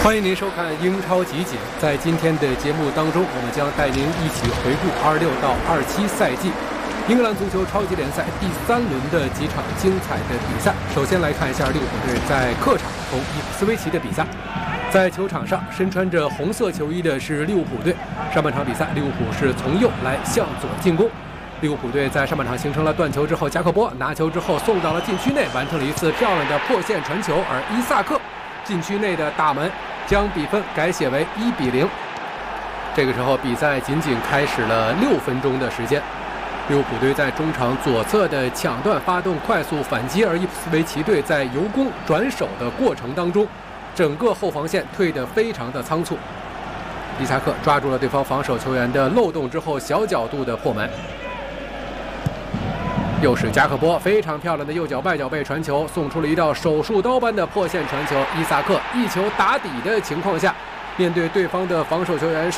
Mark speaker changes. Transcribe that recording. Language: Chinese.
Speaker 1: 欢迎您收看英超集锦。在今天的节目当中，我们将带您一起回顾26到27赛季英格兰足球超级联赛第3轮的几场精彩的比赛。首先来看一下利物浦队在客场同伊普斯维奇的比赛。在球场上，身穿着红色球衣的是利物浦队。上半场比赛，利物浦是从右来向左进攻。利物浦队在上半场形成了断球之后，加克波拿球之后送到了禁区内，完成了一次漂亮的破线传球，而伊萨克禁区内的大门将比分改写为1-0。这个时候比赛仅仅开始了6分钟的时间。利物浦队在中场左侧的抢断发动快速反击，而伊普斯维奇队在由攻转守的过程当中，整个后防线退得非常的仓促。伊萨克抓住了对方防守球员的漏洞之后，小角度的破门。又是加克波非常漂亮的右脚外脚背传球，送出了一道手术刀般的破线传球。伊萨克一球打底的情况下，面对对方的防守球员